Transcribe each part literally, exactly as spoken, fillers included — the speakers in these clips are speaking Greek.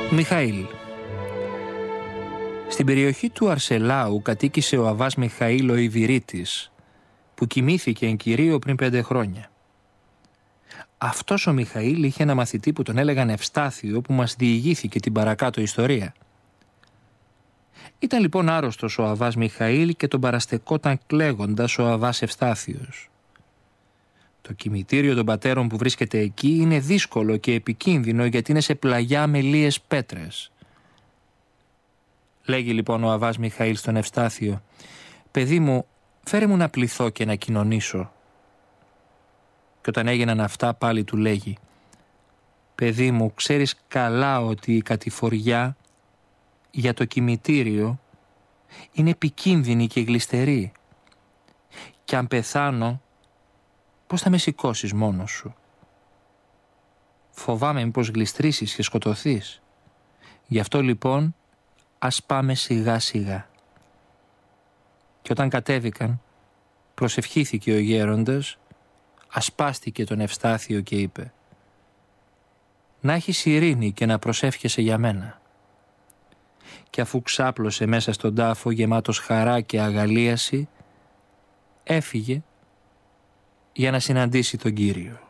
Μιχαήλ. Στην περιοχή του Αρσελάου κατοίκησε ο Αββάς Μιχαήλ ο Ιβηρίτης, που κοιμήθηκε εν κυρίω πριν πέντε χρόνια. Αυτός ο Μιχαήλ είχε ένα μαθητή που τον έλεγαν Ευστάθιο, που μας διηγήθηκε την παρακάτω ιστορία. Ήταν λοιπόν άρρωστος ο Αββάς Μιχαήλ και τον παραστεκόταν κλαίγοντας ο Αββάς Ευστάθιος. Το κημητήριο των πατέρων που βρίσκεται εκεί είναι δύσκολο και επικίνδυνο, γιατί είναι σε πλαγιά με λίες πέτρες. Λέγει λοιπόν ο Αββάς Μιχαήλ στον Ευστάθιο: «Παιδί μου, φέρε μου να πληθώ και να κοινωνήσω». Και όταν έγιναν αυτά πάλι του λέγει: «Παιδί μου, ξέρεις καλά ότι η κατηφοριά για το κημητήριο είναι επικίνδυνη και γλιστερή. Κι αν πεθάνω, πώς θα με σηκώσεις μόνος σου? Φοβάμαι μήπως γλιστρήσεις και σκοτωθείς. Γι' αυτό λοιπόν ας πάμε σιγά σιγά». Και όταν κατέβηκαν, προσευχήθηκε ο γέροντας, ασπάστηκε τον Ευστάθιο και είπε: «Να έχεις ειρήνη και να προσεύχεσαι για μένα». Και αφού ξάπλωσε μέσα στον τάφο γεμάτος χαρά και αγαλίαση, έφυγε για να συναντήσει τον Κύριο.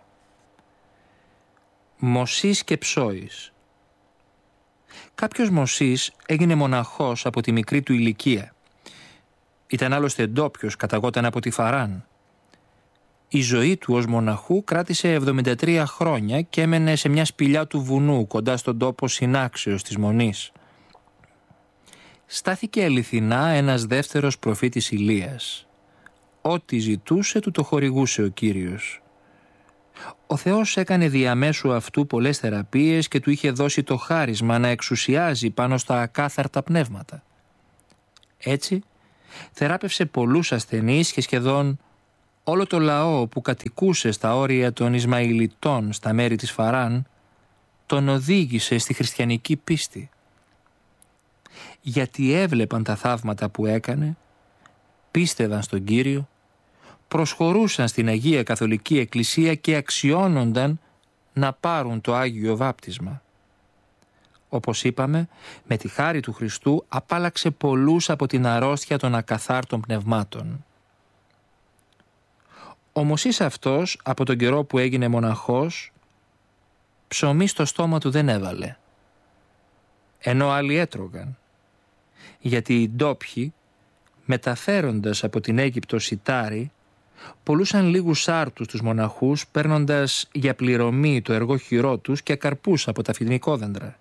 Μωσής και Ψόης. Κάποιος Μωσής έγινε μοναχός από τη μικρή του ηλικία. Ήταν άλλωστε ντόπιος, καταγόταν από τη Φαράν. Η ζωή του ως μοναχού κράτησε εβδομήντα τρία χρόνια και έμενε σε μια σπηλιά του βουνού κοντά στον τόπο συνάξεως της Μονής. Στάθηκε αληθινά ένας δεύτερος προφήτης Ηλίας. Ό,τι ζητούσε του το χορηγούσε ο Κύριος. Ο Θεός έκανε διαμέσου αυτού πολλές θεραπείες και του είχε δώσει το χάρισμα να εξουσιάζει πάνω στα ακάθαρτα πνεύματα. Έτσι, θεράπευσε πολλούς ασθενείς και σχεδόν όλο το λαό που κατοικούσε στα όρια των Ισμαηλιτών στα μέρη της Φαράν τον οδήγησε στη χριστιανική πίστη. Γιατί έβλεπαν τα θαύματα που έκανε, πίστευαν στον Κύριο, προσχωρούσαν στην Αγία Καθολική Εκκλησία και αξιώνονταν να πάρουν το Άγιο Βάπτισμα. Όπως είπαμε, με τη χάρη του Χριστού απάλαξε πολλούς από την αρρώστια των ακαθάρτων πνευμάτων. Ο Μωσής αυτός, από τον καιρό που έγινε μοναχός, ψωμί στο στόμα του δεν έβαλε, ενώ άλλοι έτρωγαν, γιατί οι ντόπιοι, μεταφέροντας από την Αίγυπτο σιτάρι, πουλούσαν λίγους άρτους τους μοναχούς, παίρνοντας για πληρωμή το εργόχειρό τους και καρπούς από τα φοινικόδεντρα.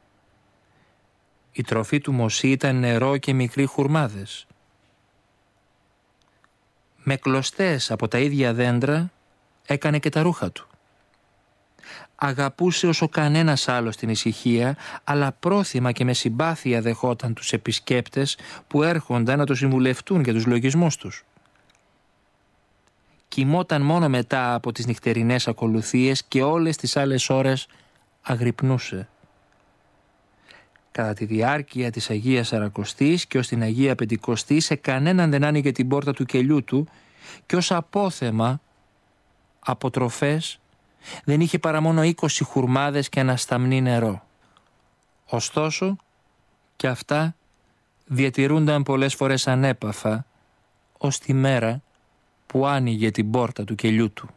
Η τροφή του Μωσή ήταν νερό και μικροί χουρμάδες. Με κλωστές από τα ίδια δέντρα έκανε και τα ρούχα του. Αγαπούσε όσο κανένας άλλος την ησυχία, αλλά πρόθυμα και με συμπάθεια δεχόταν τους επισκέπτες που έρχονταν να το συμβουλευτούν για τους λογισμούς τους. Κοιμόταν μόνο μετά από τις νυχτερινές ακολουθίες και όλες τις άλλες ώρες αγρυπνούσε. Κατά τη διάρκεια της Αγίας Σαρακοστής και ως την Αγία Πεντηκοστή σε κανέναν δεν άνοιγε την πόρτα του κελιού του και ως απόθεμα από τροφές δεν είχε παρά μόνο είκοσι χουρμάδες και ένα σταμνί νερό. Ωστόσο και αυτά διατηρούνταν πολλές φορές ανέπαφα ως τη μέρα που άνοιγε την πόρτα του κελιού του.